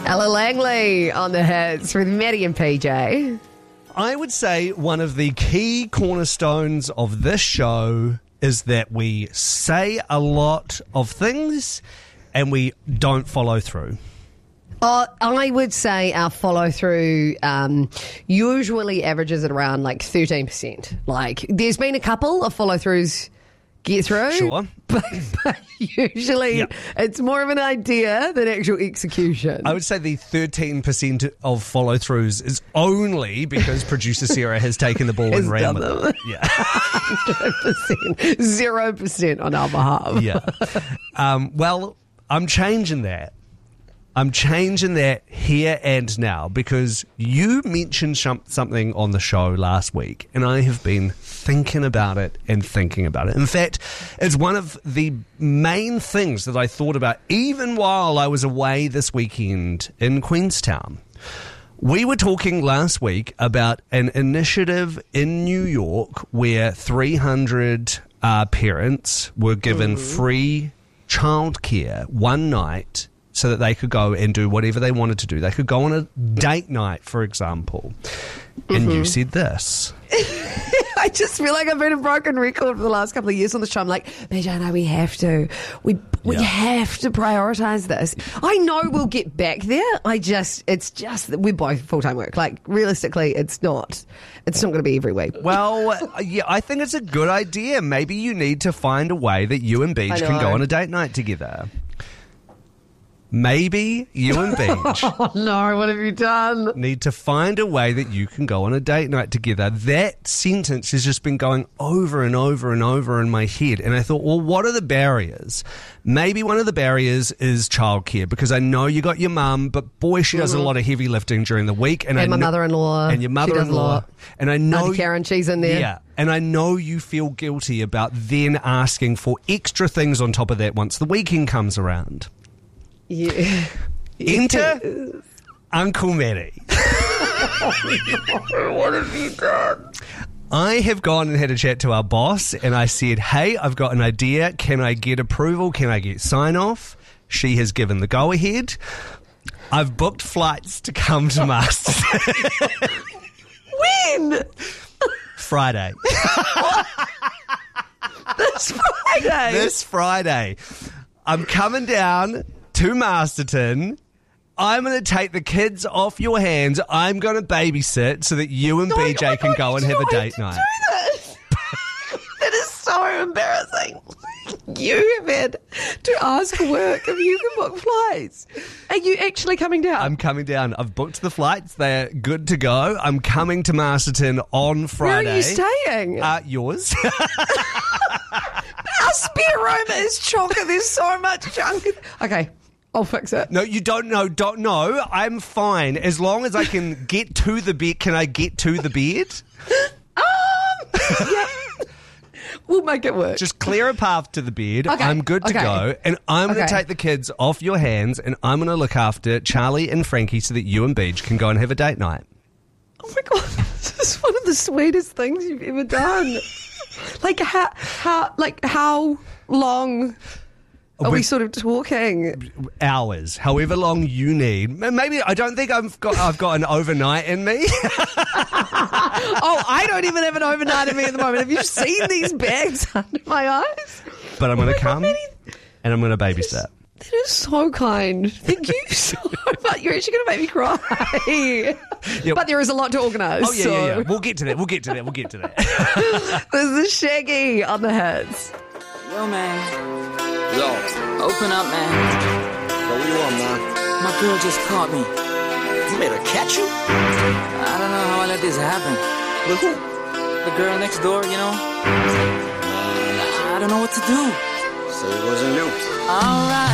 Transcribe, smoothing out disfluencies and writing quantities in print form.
Ella Langley on the hits with Maddie and PJ. I would say one of the key cornerstones of this show is that we say a lot of things and we don't follow through. I would say our follow through usually averages at around like 13%. Like, there's been a couple of follow throughs get through. Sure. But usually it's more of an idea than actual execution. I would say the 13% of follow-throughs is only because producer Sarah has taken the ball and ran with it. Yeah. 100%. 0% on our behalf. Yeah. Well, I'm changing that. I'm changing that here and now because you mentioned something on the show last week and I have been thinking about it and thinking about it. In fact, it's one of the main things that I thought about even while I was away this weekend in Queenstown. We were talking last week about an initiative in New York where 300 parents were given free childcare one night so that they could go and do whatever they wanted to do. They could go on a date night, for example. And you said this. I just feel like I've been a broken record for the last couple of years on the show. I'm like, PJ, no, we have to. We have to prioritise this. I know we'll get back there. It's just that we're both full-time work. Like, realistically, it's not going to be every week. Well, yeah, I think it's a good idea. Maybe you need to find a way that you and Beach can go on a date night together. Maybe you and Beach Oh no, what have you done? need to find a way that you can go on a date night together. That sentence has just been going over and over and over in my head. And I thought, well, what are the barriers? Maybe one of the barriers is childcare, because I know you got your mum, but boy, she does a lot of heavy lifting during the week. And my mother-in-law. And your mother-in-law. And I know... Auntie Karen, she's in there. Yeah. And I know you feel guilty about then asking for extra things on top of that once the weekend comes around. Yeah. Enter Uncle Matty. What have you done? I have gone and had a chat to our boss and I said, hey, I've got an idea. Can I get approval? Can I get sign off? She has given the go ahead. I've booked flights to come to Masterton. When? Friday. This Friday? This Friday. I'm coming down to Masterton. I'm going to take the kids off your hands. I'm going to babysit so that you and BJ can go and have a date night. That is so embarrassing. You have had to ask for work if you can book flights. Are you actually coming down? I'm coming down. I've booked the flights. They're good to go. I'm coming to Masterton on Friday. Where are you staying? Yours. Our spare room is chocker. There's so much junk. Okay, I'll fix it. No, you don't know. Don't know. I'm fine. As long as I can get to the bed. Can I get to the bed? Yeah. We'll make it work. Just clear a path to the bed. Okay. I'm good to go. And I'm going to Okay. take the kids off your hands and I'm going to look after Charlie and Frankie so that you and Beach can go and have a date night. Oh my God, this is one of the sweetest things you've ever done. Like how long are we sort of talking? Hours, however long you need. Maybe I don't think I've got an overnight in me. Oh, I don't even have an overnight in me at the moment. Have you seen these bags under my eyes? But I'm going to come and I'm going to babysit. That is so kind. Thank you so much. You're actually going to make me cry. Yep. But there is a lot to organise. Oh, yeah. We'll get to that. This is Shaggy on the hits. Yo, man. Yo. Open up, man. Yo, what you want, man? My girl just caught me. You made her catch you? I don't know how I let this happen. With who? The girl next door, you know? I don't know what to do. So it wasn't you. Alright.